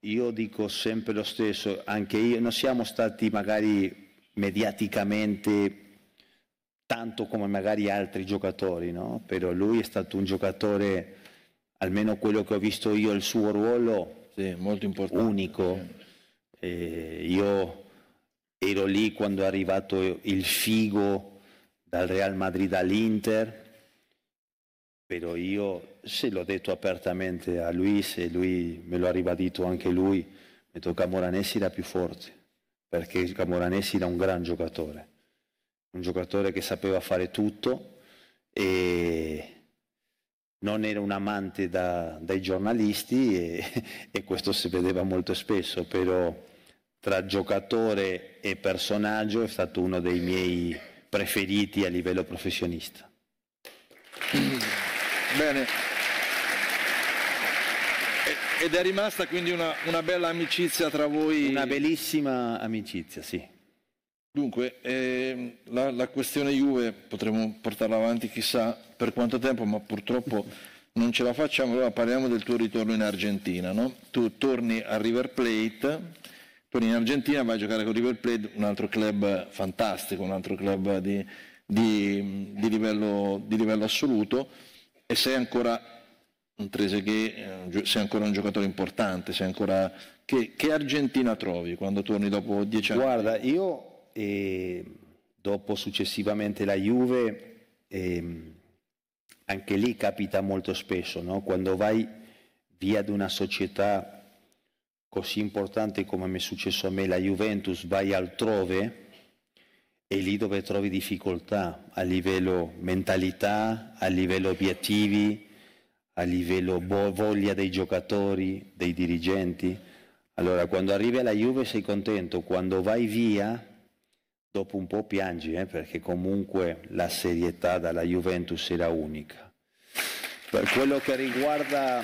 io dico sempre lo stesso, anche io, non siamo stati magari mediaticamente tanto come magari altri giocatori, no? Però lui è stato un giocatore, almeno quello che ho visto io, il suo ruolo, sì, molto importante, unico. Io ero lì quando è arrivato il Figo dal Real Madrid all'Inter, però io, se l'ho detto apertamente a Luis e lui me lo ha ribadito anche lui, mi ha detto che Camoranesi era più forte, perché Camoranesi era un gran giocatore, un giocatore che sapeva fare tutto e non era un amante dai giornalisti e questo si vedeva molto spesso, però tra giocatore e personaggio è stato uno dei miei preferiti a livello professionista. Bene. Ed è rimasta quindi una bella amicizia tra voi? Una bellissima amicizia, sì. Dunque, la questione Juve potremo portarla avanti chissà per quanto tempo, ma purtroppo non ce la facciamo. Allora parliamo del tuo ritorno in Argentina, no? Tu torni a River Plate, torni in Argentina, vai a giocare con River Plate, un altro club fantastico, un altro club di livello assoluto, e sei ancora un Trezeguet, sei ancora un giocatore importante, sei ancora... Che Argentina trovi quando torni dopo 10 anni? Guarda, io dopo successivamente la Juve, anche lì capita molto spesso, no? Quando vai via da una società così importante come mi è successo a me, la Juventus, vai altrove e lì dove trovi difficoltà a livello mentalità, a livello obiettivi, a livello voglia dei giocatori, dei dirigenti. Allora quando arrivi alla Juve sei contento, quando vai via dopo un po' piangi, perché comunque la serietà dalla Juventus era unica. Per quello che riguarda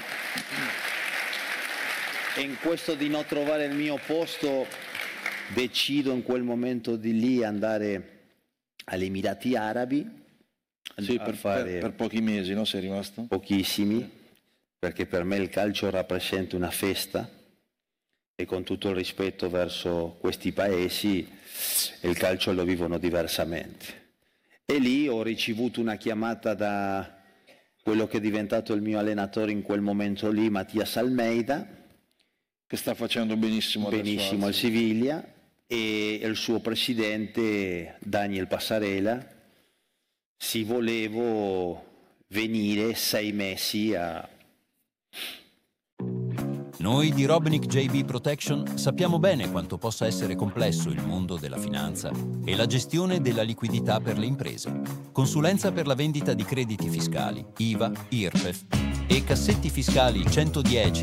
in questo di non trovare il mio posto, decido in quel momento di lì andare agli Emirati Arabi. Sì, per pochi mesi, no? Sei rimasto? Pochissimi, perché per me il calcio rappresenta una festa e con tutto il rispetto verso questi paesi il calcio lo vivono diversamente. E lì ho ricevuto una chiamata da quello che è diventato il mio allenatore in quel momento lì, Mattias Almeida, che sta facendo benissimo al Siviglia, e il suo presidente Daniel Passarella. Si volevo venire 6 mesi a... Noi di Robnik JB Protection sappiamo bene quanto possa essere complesso il mondo della finanza e la gestione della liquidità per le imprese. Consulenza per la vendita di crediti fiscali, IVA, IRPEF e cassetti fiscali 110